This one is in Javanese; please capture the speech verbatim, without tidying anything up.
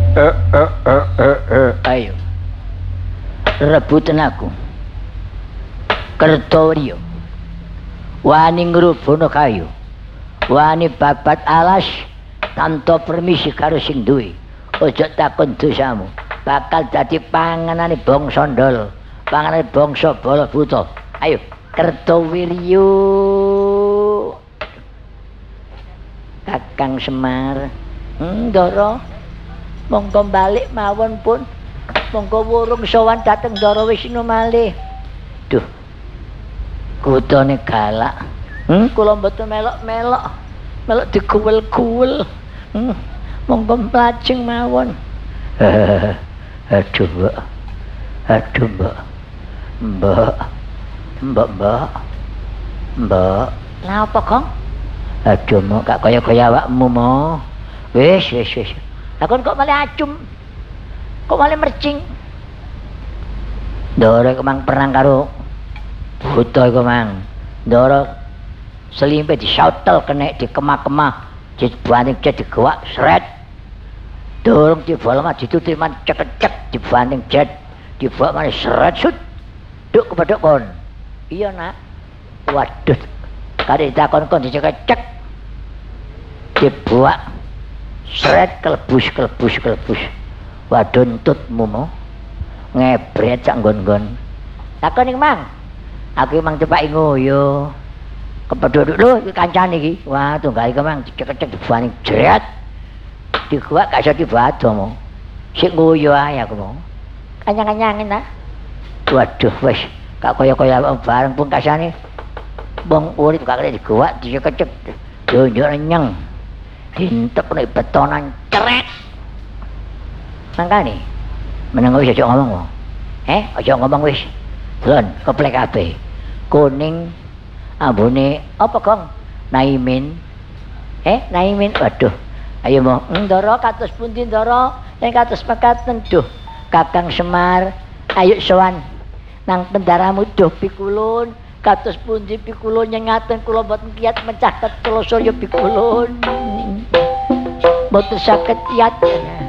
Eh, eh, eh, eh, eh. Ayo. Rebutan aku. Kertawriya. Wani ngrubono kayu. Wani babat alas tanpa permisi karo sing duwe. Aja takon dosamu. Bakal dadi panganane bangsa ndol. Panganane bangsa bala buta. Ayo, Kertawirya. Kakang Semar. Ndara. Monggo balik mawon pun. Monggo wurung sowan dhateng Ndara Wisnu malih. Duh. Kutane galak. Hmm, kula mboten melok-melok. Melok dikuwel-kuwel. Hmm, monggo mlajeng mawon. Aduh, Mbak. Aduh, Mbak. Mbak. Mbak, Mbak. Mbak. Lah apa, Kong? Aduh, Mbak, gak kaya-kaya awakmu, Mo. Wis, wis, wis. Lah kon kok malah acum. Kok malah mercing. Ndara kemang perang karo buta iku mang. Ndara selimpe disautel kena dikemah-kemah, dibanting jet digowak sret. Durung dibal mah dituti man cekecek dibanting jet dibawa maneh sret sut. Duk kepedhok kon. Iya, Nak. Waduh. Kare takon kon dicekecek. Dibawa sret kelebus kelebus kelebus. Waduh entutmu mo. Ngebret sak nggon-nggon. Takon iki, Mang. Aku mang cepak ngoyo. Kepedhok lho iki kancane iki. Wah, tunggal iki mang dicekecek dibaning jret. Digowak gak iso dibado mo. Sik ngoyo ae aku mo. Kanyang-kanyangin ta. Waduh wis gak kaya-kaya bareng pungkasane. Wong urip gak kena digowak dicekecek. Yo renyeng. Dintep nek betonan cret. Mangkane meneng wis aja ngomong mo. Eh, aja ngomong wis. Lon, keplek kabeh. Kuning ambune apa, Kong? Naimin. Eh, Naimin. Waduh. Ayo mo, Ndara kados pundi Ndara? Yen kados mekaten duh. Kakang Semar, ayo sowan nang pendaramu duh pikulun. Kados pundi pikulun nyengaten kula boten kiyat mencah kula Surya pikulun. Boten saged kiyat.